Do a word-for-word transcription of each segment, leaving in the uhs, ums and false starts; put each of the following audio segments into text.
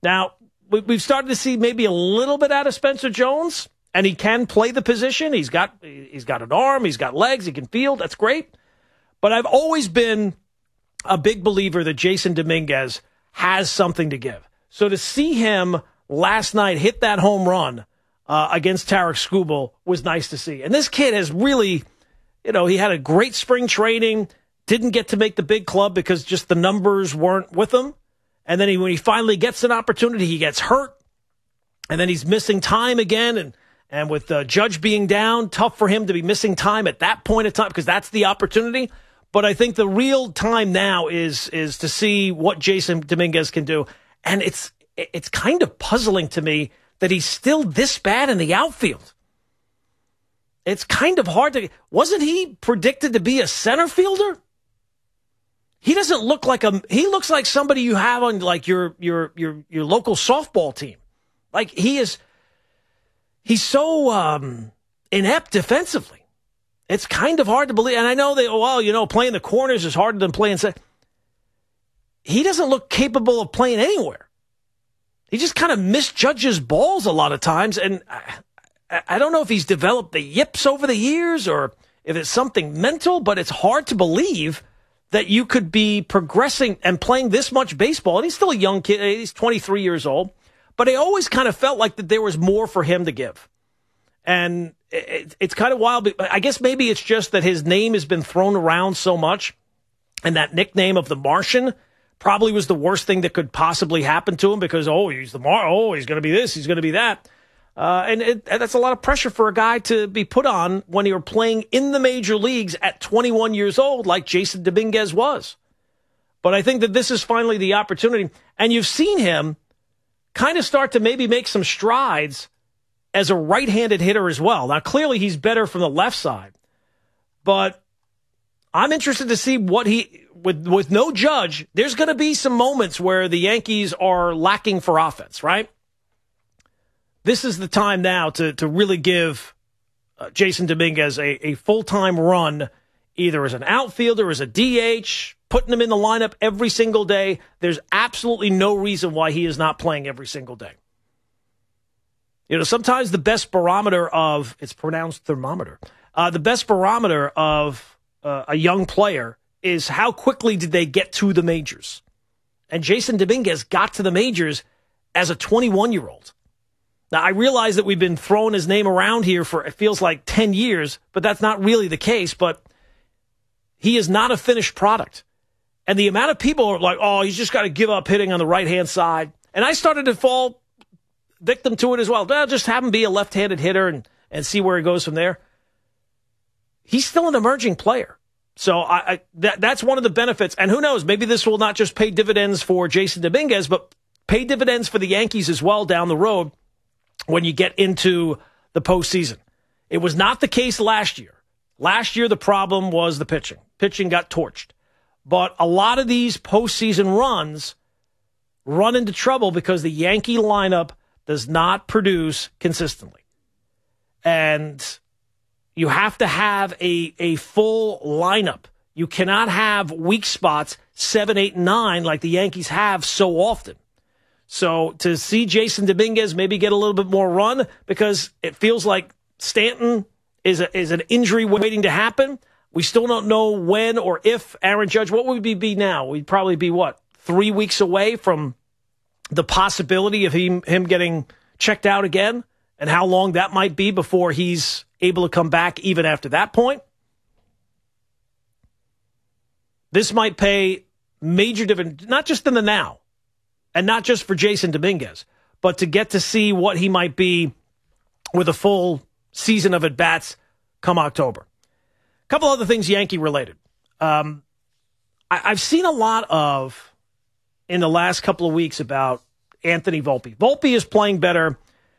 Now, we've started to see maybe a little bit out of Spencer Jones, and he can play the position. He's got he's got an arm, he's got legs, he can field. That's great. But I've always been a big believer that Jason Dominguez has something to give. So to see him last night hit that home run uh, against Tarek Skubal was nice to see. And this kid has really, you know, he had a great spring training, didn't get to make the big club because just the numbers weren't with him. And then he, when he finally gets an opportunity, he gets hurt. And then he's missing time again. And, and with uh, Judge being down, tough for him to be missing time at that point in time because that's the opportunity. But I think the real time now is is to see what Jason Dominguez can do. And it's it's kind of puzzling to me that he's still this bad in the outfield. It's kind of hard to... Wasn't he predicted to be a center fielder? He doesn't look like a... He looks like somebody you have on like your your your your local softball team. Like he is... He's so um, inept defensively. It's kind of hard to believe. And I know that, well, you know, playing the corners is harder than playing... He doesn't look capable of playing anywhere. He just kind of misjudges balls a lot of times. And I, I don't know if he's developed the yips over the years or if it's something mental, but it's hard to believe that you could be progressing and playing this much baseball. And he's still a young kid. He's twenty-three years old. But I always kind of felt like that there was more for him to give. And it, it's kind of wild. I guess maybe it's just that his name has been thrown around so much. And that nickname of the Martian probably was the worst thing that could possibly happen to him because, oh, he's the Mar. Oh, he's going to be this. He's going to be that. Uh, and it, that's a lot of pressure for a guy to be put on when you're playing in the major leagues at twenty-one years old like Jason Dominguez was. But I think that this is finally the opportunity. And you've seen him kind of start to maybe make some strides as a right-handed hitter as well. Now, clearly he's better from the left side. But I'm interested to see what he... With with no Judge, there's going to be some moments where the Yankees are lacking for offense, right? This is the time now to, to really give uh, Jason Dominguez a, a full-time run, either as an outfielder, as a D H, putting him in the lineup every single day. There's absolutely no reason why he is not playing every single day. You know, sometimes the best barometer of, it's pronounced thermometer, uh, the best barometer of uh, a young player is how quickly did they get to the majors. And Jason Dominguez got to the majors as a twenty-one-year-old. Now, I realize that we've been throwing his name around here for, it feels like ten years, but that's not really the case. But he is not a finished product. And the amount of people are like, oh, he's just got to give up hitting on the right-hand side. And I started to fall victim to it as well. Well, just have him be a left-handed hitter and, and see where he goes from there. He's still an emerging player. So I, I that that's one of the benefits. And who knows, maybe this will not just pay dividends for Jason Dominguez, but pay dividends for the Yankees as well down the road when you get into the postseason. It was not the case last year. Last year, the problem was the pitching. Pitching got torched. But a lot of these postseason runs run into trouble because the Yankee lineup does not produce consistently. And you have to have a, a full lineup. You cannot have weak spots, seven, eight, nine, like the Yankees have so often. So to see Jason Dominguez maybe get a little bit more run because it feels like Stanton is a, is an injury waiting to happen. We still don't know when or if Aaron Judge, what would we be now? We'd probably be, what, three weeks away from the possibility of him, him getting checked out again and how long that might be before he's able to come back even after that point. This might pay major dividends, not just in the now, and not just for Jason Dominguez, but to get to see what he might be with a full season of at-bats come October. A couple other things Yankee-related. Um, I, I've seen a lot of, in the last couple of weeks, about Anthony Volpe. Volpe is playing better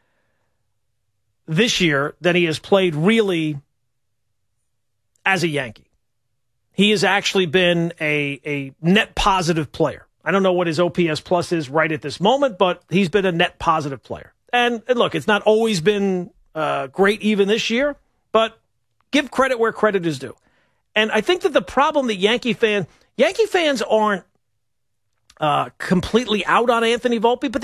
this year than he has played really as a Yankee. He has actually been a, a net positive player. I don't know what his O P S plus is right at this moment, but he's been a net positive player. And, and look, it's not always been uh, great even this year, but give credit where credit is due. And I think that the problem that Yankee fan, Yankee fans aren't uh, completely out on Anthony Volpe, but